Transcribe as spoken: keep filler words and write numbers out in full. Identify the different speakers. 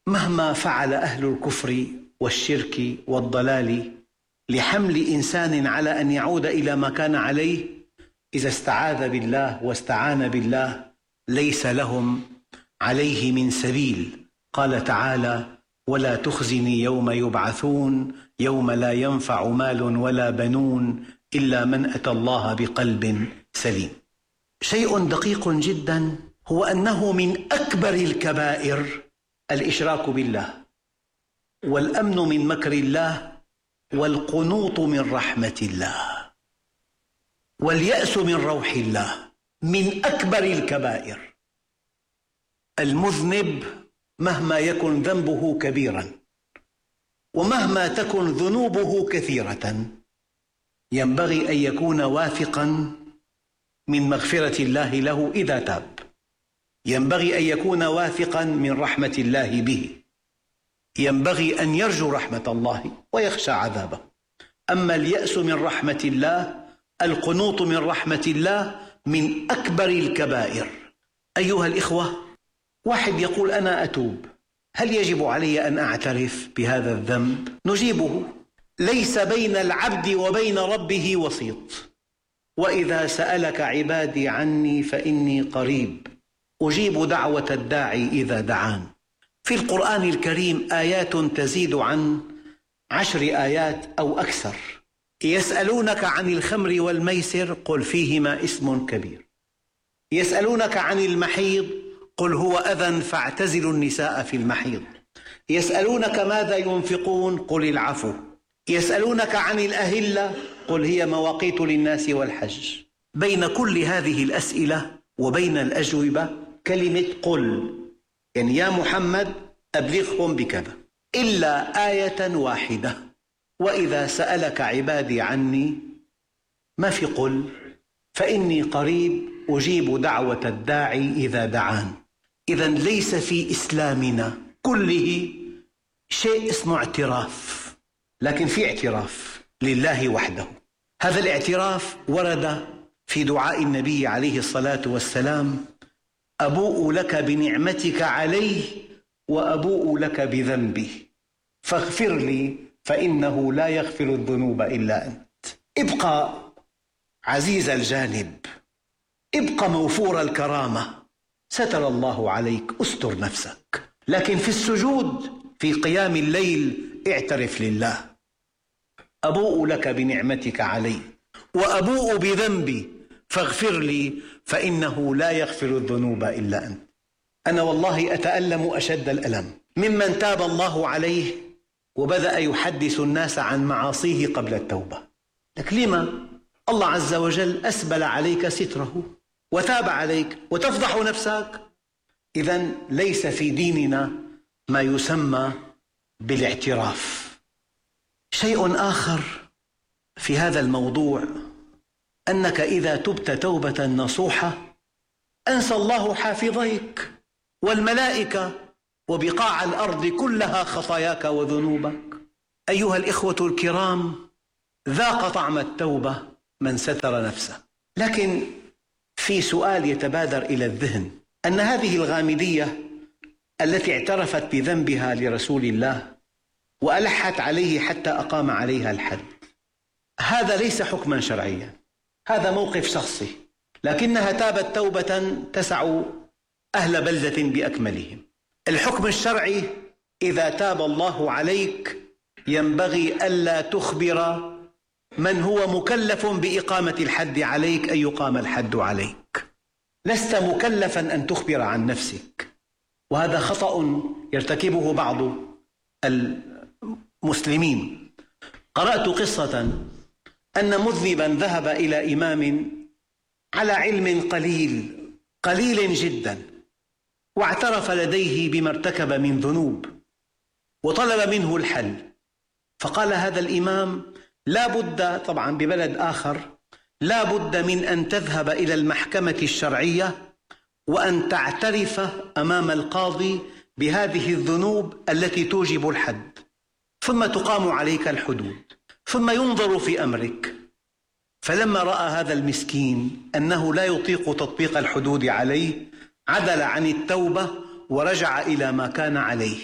Speaker 1: مهما فعل أهل الكفر والشرك والضلال لحمل إنسان على أن يعود إلى ما كان عليه، إذا استعاذ بالله واستعان بالله ليس لهم عليه من سبيل. قال تعالى: ولا تخزني يوم يبعثون يوم لا ينفع مال ولا بنون إلا من أتى الله بقلب سليم. شيء دقيق جدا هو أنه من أكبر الكبائر الإشراك بالله، والأمن من مكر الله، والقنوط من رحمة الله، واليأس من روح الله، من أكبر الكبائر. المذنب مهما يكن ذنبه كبيرا ومهما تكن ذنوبه كثيرة ينبغي أن يكون واثقا من مغفرة الله له إذا تاب، ينبغي أن يكون واثقا من رحمة الله به، ينبغي أن يرجو رحمة الله ويخشى عذابه. أما اليأس من رحمة الله، القنوط من رحمة الله، من أكبر الكبائر. أيها الإخوة، واحد يقول: أنا أتوب، هل يجب علي أن أعترف بهذا الذنب؟ نجيبه: ليس بين العبد وبين ربه وسيط، وإذا سألك عبادي عني فإني قريب أجيب دعوة الداعي إذا دعان. في القرآن الكريم آيات تزيد عن عشر آيات أو أكثر. يسألونك عن الخمر والميسر قل فيهما اسم كبير، يسألونك عن المحيض قل هو أذى فاعتزلوا النساء في المحيض، يسألونك ماذا ينفقون قل العفو، يسألونك عن الأهلة قل هي مواقيت للناس والحج. بين كل هذه الأسئلة وبين الأجوبة كلمة قل، يعني يا محمد أبلغهم بكذا، إلا آية واحدة: وإذا سألك عبادي عني، ما في قل، فإني قريب أجيب دعوة الداعي إذا دعان. إذن ليس في إسلامنا كله شيء اسمه اعتراف، لكن في اعتراف لله وحده. هذا الاعتراف ورد في دعاء النبي عليه الصلاة والسلام: أبوء لك بنعمتك علي وأبوء لك بذنبي فاغفر لي فإنه لا يغفر الذنوب إلا أنت. ابقى عزيز الجانب، ابقى موفور الكرامة، ستر الله عليك، استر نفسك. لكن في السجود في قيام الليل اعترف لله: أبوء لك بنعمتك علي وأبوء بذنبي فاغفر لي فإنه لا يغفر الذنوب إلا أنت. أنا والله أتألم أشد الألم ممن تاب الله عليه وبدأ يحدث الناس عن معاصيه قبل التوبة. لك لما؟ الله عز وجل أسبل عليك ستره وتاب عليك وتفضح نفسك. إذن ليس في ديننا ما يسمى بالاعتراف. شيء آخر في هذا الموضوع أنك إذا تبت توبة نصوحة أنسى الله حافظيك والملائكة وبقاع الأرض كلها خطاياك وذنوبك. أيها الإخوة الكرام، ذاق طعم التوبة من ستر نفسه. لكن في سؤال يتبادر إلى الذهن، أن هذه الغامدية التي اعترفت بذنبها لرسول الله وألحت عليه حتى أقام عليها الحد، هذا ليس حكما شرعيا، هذا موقف شخصي، لكنها تابت توبة تسع أهل بلدة بأكملهم. الحكم الشرعي: إذا تاب الله عليك ينبغي ألا تخبر من هو مكلف بإقامة الحد عليك أن يقام الحد عليك. لست مكلفا أن تخبر عن نفسك، وهذا خطأ يرتكبه بعض المسلمين. قرأت قصة أن مذنبا ذهب إلى إمام على علم قليل قليل جدا، واعترف لديه بما ارتكب من ذنوب وطلب منه الحل. فقال هذا الإمام: لا بد، طبعا ببلد آخر، لا بد من أن تذهب إلى المحكمة الشرعية وأن تعترف أمام القاضي بهذه الذنوب التي توجب الحد، ثم تقام عليك الحدود، ثم ينظر في أمرك. فلما رأى هذا المسكين أنه لا يطيق تطبيق الحدود عليه، عدل عن التوبة ورجع إلى ما كان عليه.